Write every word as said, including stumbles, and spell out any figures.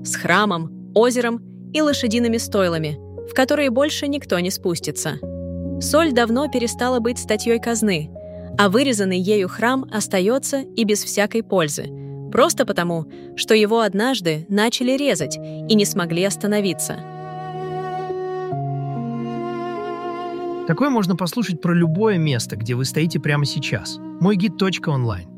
с храмом, озером и лошадиными стойлами, в которые больше никто не спустится. Соль давно перестала быть статьей казны, а вырезанный ею храм остается и без всякой пользы, просто потому, что его однажды начали резать и не смогли остановиться. Такое можно послушать про любое место, где вы стоите прямо сейчас. мой гид точка онлайн.